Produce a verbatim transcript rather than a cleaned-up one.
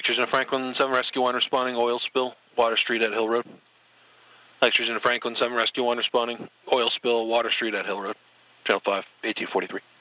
Extras in Franklin, seven Rescue one responding, oil spill, Water Street at Hill Road. Extras in Franklin, seven Rescue one responding, oil spill, Water Street at Hill Road. Channel five, eighteen forty-three.